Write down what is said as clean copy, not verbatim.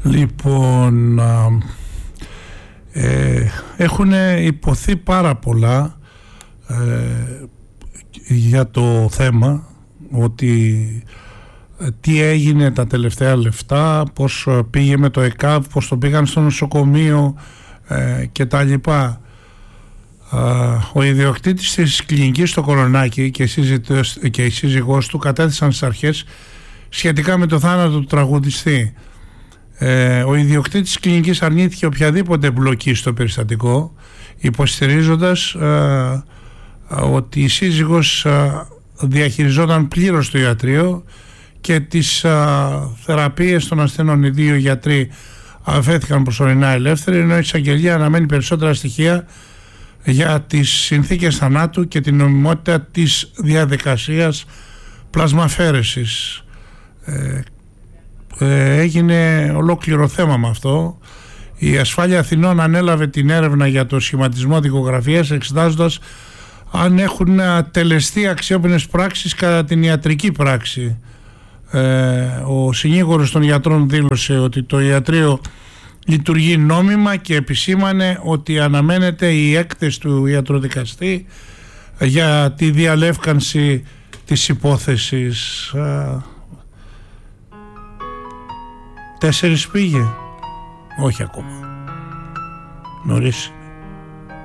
Λοιπόν, έχουν υποθεί πάρα πολλά για το θέμα, ότι τι έγινε τα τελευταία λεφτά, πώς πήγε με το ΕΚΑΒ, πώς το πήγαν στο νοσοκομείο και τα λοιπά. Ο ιδιοκτήτης της κλινικής στο Κορονάκι και η σύζυγός του κατέθεσαν στις αρχές σχετικά με το θάνατο του τραγουδιστή. Ο ιδιοκτήτης της κλινικής αρνήθηκε οποιαδήποτε εμπλοκή στο περιστατικό, υποστηρίζοντας ότι η σύζυγος διαχειριζόταν πλήρως το ιατρείο και τις θεραπείες των ασθενών. Οι δύο γιατροί αφέθηκαν προσωρινά ελεύθεροι, ενώ η εισαγγελία αναμένει περισσότερα στοιχεία για τις συνθήκες θανάτου και την νομιμότητα της διαδικασίας πλασμαφέρεσης. Έγινε ολόκληρο θέμα με αυτό. Η Ασφάλεια Αθηνών ανέλαβε την έρευνα για το σχηματισμό δικογραφίας, εξετάζοντας αν έχουν τελεστεί αξιόπινες πράξεις κατά την ιατρική πράξη. Ο συνήγορος των γιατρών δήλωσε ότι το ιατρείο λειτουργεί νόμιμα και επισήμανε ότι αναμένεται η έκθεση του ιατροδικαστή για τη διαλεύκανση της υπόθεσης. 4 πήγε, όχι ακόμα, νωρίς.